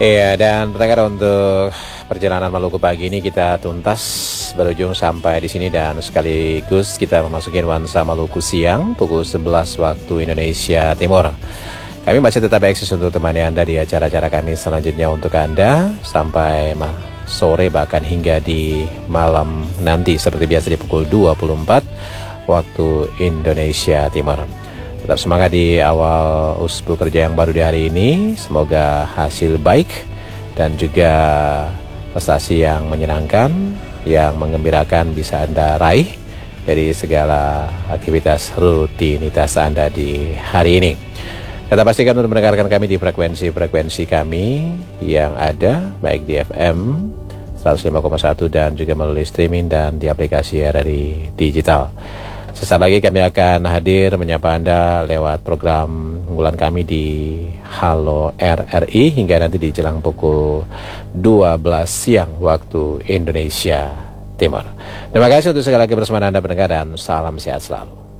Iya, dan pendengar, untuk perjalanan Maluku pagi ini kita tuntas berujung sampai di sini, dan sekaligus kita memasuki nuansa Maluku siang pukul 11 waktu Indonesia Timur. Kami masih tetap eksis untuk temani Anda di acara-acara kami selanjutnya untuk Anda sampai sore, bahkan hingga di malam nanti seperti biasa di pukul 24 waktu Indonesia Timur. Tetap semangat di awal usbu kerja yang baru di hari ini. Semoga hasil baik dan juga prestasi yang menyenangkan, yang mengembirakan bisa Anda raih dari segala aktivitas rutinitas Anda di hari ini. Tetap pastikan untuk mendengarkan kami di frekuensi kami yang ada baik di FM 105,1 dan juga melalui streaming dan di aplikasi RRI Digital. Sesaat lagi kami akan hadir menyapa Anda lewat program unggulan kami di Halo RRI hingga nanti di jelang pukul 12 siang waktu Indonesia Timur. Terima kasih untuk segala kebersamaan Anda pendengar dan salam sehat selalu.